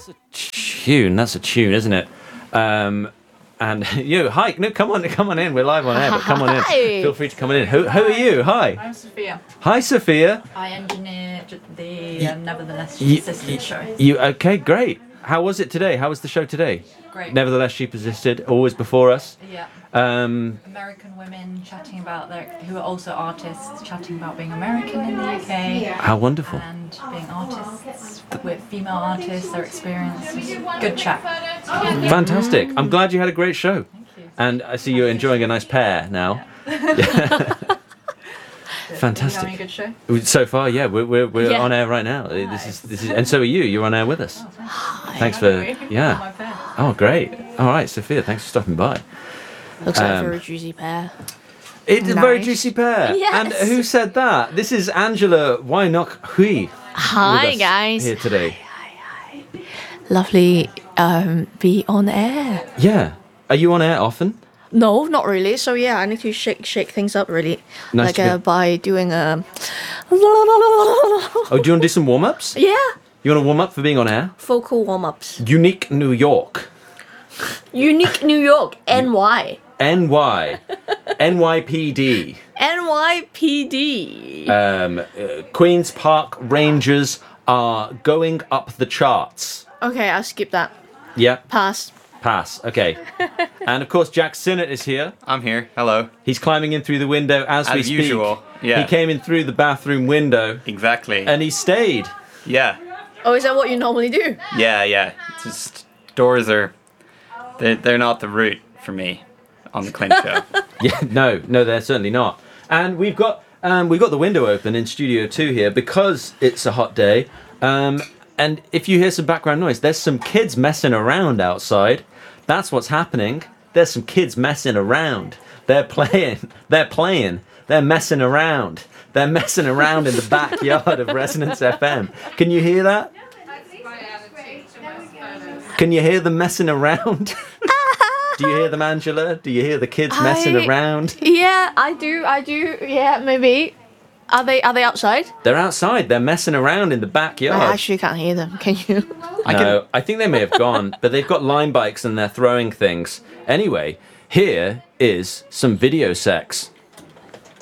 That's a tune, isn't it? And you, hi, no, come on in. We're live on air, but come on in. Feel free to come on in. Who are you? Hi. I'm Sophia. Hi, Sophia. I engineer the Nevertheless Persisted show. Okay, great. How was it today? How was the show today? Great. Nevertheless, she persisted. Always before us. Yeah. American women chatting about who are also artists, chatting about being American in the UK. How wonderful. And being artists with female artists, their experience. Good chat. Fantastic. I'm glad you had a great show. Thank you. And I see you're enjoying a nice pair now. Yeah. Fantastic. Are you having a good show? So far, yeah, we're Yeah. on air right now. Nice. This is, and so are you. You're on air with us. Thanks for, My yeah. pair. Oh, great. All right, Sophia, thanks for stopping by. Looks like a very juicy pair. It's a very Nice. juicy pair. Yes. And who said that? This is Angela Wynok Hui. Hi with us guys. Here today. Hi. Lovely be on air. Yeah. Are you on air often? No, not really. So yeah, I need to shake things up really. Nice to like be- by doing a Oh, do you want to do some warm-ups? yeah, You want to warm up for being on air? vocal warm-ups. Unique New York. Unique New York, NY. NY. NYPD. NYPD. Queen's Park Rangers are going up the charts. Okay, I'll skip that. Yeah, Pass. pass. Okay. And of course, Jack Sinnott is here. I'm here. Hello. He's climbing in through the window as we As speak. usual. Yeah. He came in through the bathroom window Exactly. and he stayed. Yeah. Oh, is that what you normally do? Yeah. It's just doors are they're not the route for me on the Clint show. Yeah, no, they're certainly not. And we've got the window open in Studio 2 here because it's a hot day. And if you hear some background noise, there's some kids messing around outside. That's what's happening. There's some kids messing around. They're playing. They're messing around. They're messing around in the backyard of Resonance FM. Can you hear that? Can you hear them messing around? Do you hear them, Angela? Do you hear the kids messing around? Yeah, I do. Yeah, maybe. Are they outside? They're outside. They're messing around in the backyard. I actually can't hear them. Can you? No, I think they may have gone, but they've got line bikes and they're throwing things. Anyway, here is some video sex.